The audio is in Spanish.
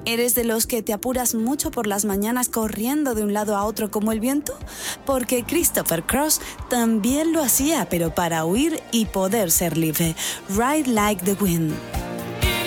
¿Eres de los que te apuras mucho por las mañanas corriendo de un lado a otro como el viento? Porque Christopher Cross también lo hacía, pero para huir y poder ser libre. Ride like the wind.